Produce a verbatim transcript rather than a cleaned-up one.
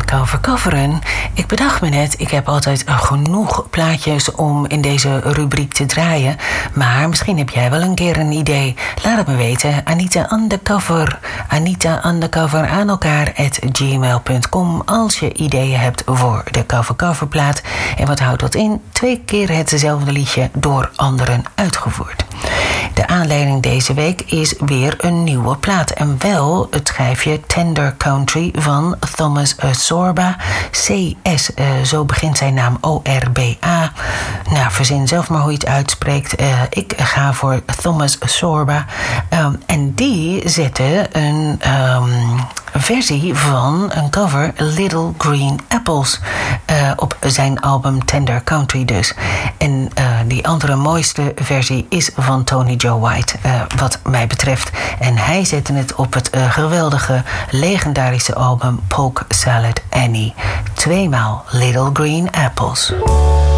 cover coveren. Ik bedacht me net, ik heb altijd genoeg plaatjes om in deze rubriek te draaien. Maar misschien heb jij wel een keer een idee. Laat het me weten. Anita Undercover. Anita Undercover aan elkaar at gmail punt com. Als je ideeën hebt voor de cover coverplaat. En wat houdt dat in? Twee keer hetzelfde liedje door anderen uitgevoerd. De aanleiding deze week is weer een nieuwe plaat. En wel het schijfje Tender Country van Thomas Sorba. C S, uh, zo begint zijn naam, O R B A. Nou, verzin zelf maar hoe je het uitspreekt. Uh, ik ga voor Thomas Sorba. Um, en die zette een um, versie van een cover, Little Green Apples, uh, op zijn album Tender Country dus. En uh, die andere mooiste versie is van Tony Joe White, uh, wat mij betreft. En hij zette het op het uh, geweldige, legendarische album Polk Salad Annie. Tweemaal Little Green Apples.